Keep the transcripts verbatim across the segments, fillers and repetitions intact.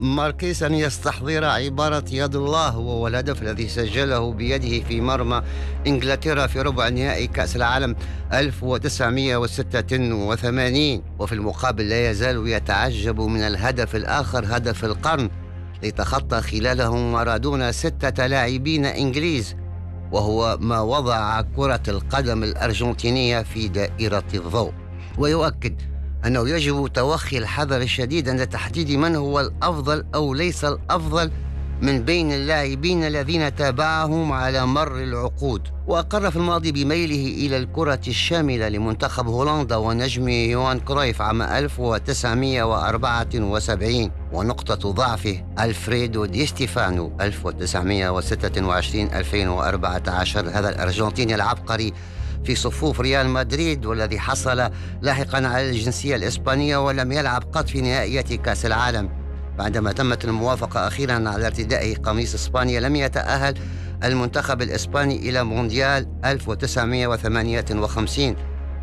ماركيز أن يستحضر عبارة يد الله، وهو الهدف الذي سجله بيده في مرمى إنجلترا في ربع نهائي كأس العالم ألف وتسعمئة وستة وثمانين. وفي المقابل لا يزال يتعجب من الهدف الآخر، هدف القرن، ليتخطى خلاله مارادونا ستة لاعبين إنجليز، وهو ما وضع كرة القدم الأرجنتينية في دائرة الضوء. ويؤكد أنه يجب توخي الحذر الشديد عند تحديد من هو الأفضل أو ليس الأفضل من بين اللاعبين الذين تابعهم على مر العقود. وأقر في الماضي بميله إلى الكرة الشاملة لمنتخب هولندا ونجمه يوهان كرويف عام ألف وتسعمئة وأربعة وسبعين، ونقطة ضعفه ألفريدو دي ستيفانو ألف وتسعمئة وستة وعشرين ألفين وأربعة عشر، هذا الأرجنتيني العبقري في صفوف ريال مدريد، والذي حصل لاحقا على الجنسية الإسبانية ولم يلعب قط في نهائيات كأس العالم. بعدما تمت الموافقة أخيرا على ارتدائه قميص إسبانيا، لم يتأهل المنتخب الإسباني إلى مونديال ألف وتسعمئة وثمانية وخمسين،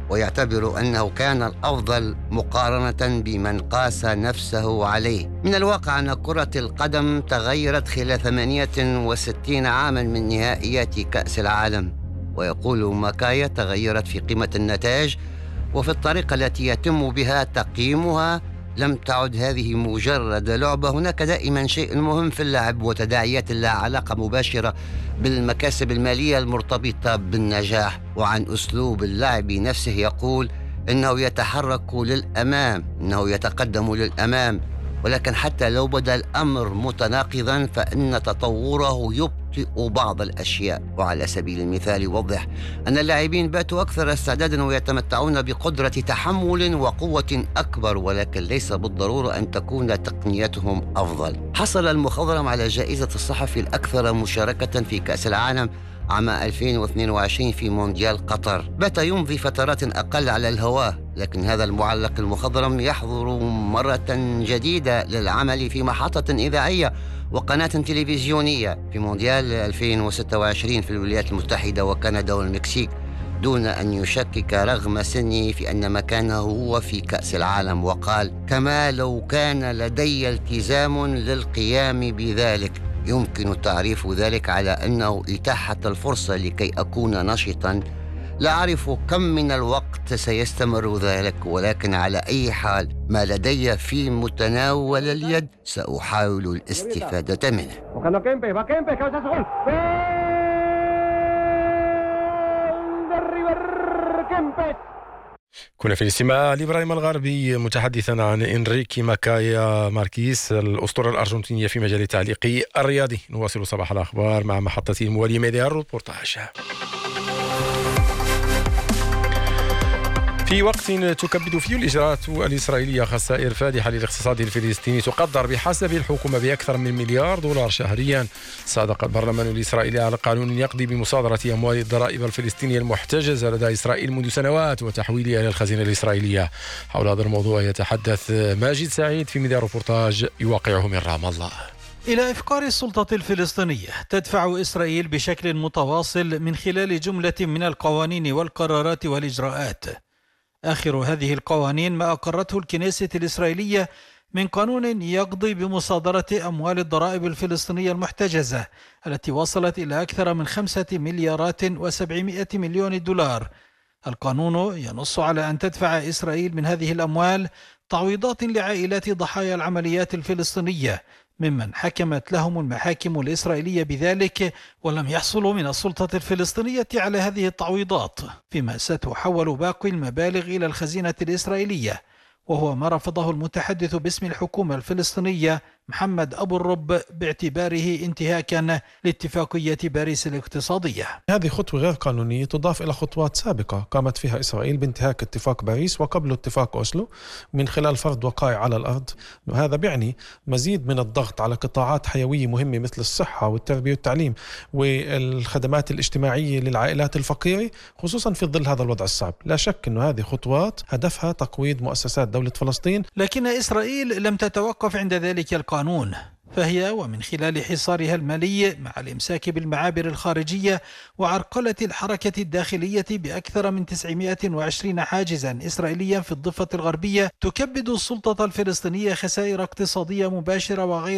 ويعتبر أنه كان الأفضل مقارنة بمن قاس نفسه عليه. من الواقع أن كرة القدم تغيرت خلال ثمانية وستين عاما من نهائيات كأس العالم. ويقول ماكايا تغيرت في قيمة النتائج وفي الطريقة التي يتم بها تقييمها. لم تعد هذه مجرد لعبة، هناك دائما شيء مهم في اللعب وتداعيات لها علاقة مباشرة بالمكاسب المالية المرتبطة بالنجاح. وعن أسلوب اللعب نفسه يقول إنه يتحرك للأمام، إنه يتقدم للأمام، ولكن حتى لو بدا الأمر متناقضا فإن تطوره يبطئ بعض الأشياء. وعلى سبيل المثال يوضح أن اللاعبين باتوا أكثر استعدادا ويتمتعون بقدرة تحمل وقوة أكبر، ولكن ليس بالضرورة أن تكون تقنيتهم أفضل. حصل المخضرم على جائزة الصحفي الأكثر مشاركة في كأس العالم عام ألفين واثنين وعشرين في مونديال قطر. بات يمضي فترات أقل على الهواء، لكن هذا المعلق المخضرم يحضر مرة جديدة للعمل في محطة إذاعية وقناة تلفزيونية في مونديال ألفين وستة وعشرين في الولايات المتحدة وكندا والمكسيك، دون أن يشكك رغم سنه في أن مكانه هو في كأس العالم. وقال: كما لو كان لدي التزام للقيام بذلك، يمكن تعريف ذلك على أنه إتاحة الفرصة لكي أكون نشطاً. لا أعرف كم من الوقت سيستمر ذلك، ولكن على أي حال ما لدي في متناول اليد سأحاول الاستفادة منه. كنا في الاستماع لإبراهيم الغربي متحدثا عن إنريكي ماكايا ماركيز الأسطورة الأرجنتينية في مجال التعليق الرياضي. نواصل صباح الأخبار مع محطة الموالية ميديا الروبورتاج. في وقت تكبد فيه الإجراءات الإسرائيلية خسائر فادحة للاقتصاد الفلسطيني تقدر بحسب الحكومة بأكثر من مليار دولار شهريا، صادق البرلمان الإسرائيلي على قانون يقضي بمصادرة أموال الضرائب الفلسطينية المحتجزة لدى إسرائيل منذ سنوات وتحويلها إلى الخزينة الإسرائيلية. حول هذا الموضوع يتحدث ماجد سعيد في ميديا روبورتاج يواقعه من رام الله. إلى إفقار السلطة الفلسطينية تدفع إسرائيل بشكل متواصل من خلال جملة من القوانين والقرارات والإجراءات. آخر هذه القوانين ما أقرته الكنيسة الإسرائيلية من قانون يقضي بمصادرة أموال الضرائب الفلسطينية المحتجزة التي وصلت إلى أكثر من خمسة مليارات وسبعمائة مليون دولار. القانون ينص على أن تدفع إسرائيل من هذه الأموال تعويضات لعائلات ضحايا العمليات الفلسطينية ممن حكمت لهم المحاكم الإسرائيلية بذلك، ولم يحصلوا من السلطة الفلسطينية على هذه التعويضات، فيما ستحول باقي المبالغ إلى الخزينة الإسرائيلية، وهو ما رفضه المتحدث باسم الحكومة الفلسطينية محمد أبو الرب باعتباره انتهاكا لاتفاقية باريس الاقتصادية. هذه خطوة غير قانونية تضاف إلى خطوات سابقة قامت فيها إسرائيل بانتهاك اتفاق باريس وقبل اتفاق أوسلو من خلال فرض وقائع على الأرض. وهذا بيعني مزيد من الضغط على قطاعات حيوية مهمة مثل الصحة والتربية والتعليم والخدمات الاجتماعية للعائلات الفقيرة، خصوصا في ظل هذا الوضع الصعب. لا شك أن هذه خطوات هدفها تقويض مؤسسات دولة فلسطين. لكن إسرائيل لم تتوقف عند ذلك القانون، فهي ومن خلال حصارها المالي مع الإمساك بالمعابر الخارجية وعرقلة الحركة الداخلية بأكثر من تسعمائة وعشرين حاجزا إسرائيليا في الضفة الغربية تكبد السلطة الفلسطينية خسائر اقتصادية مباشرة وغير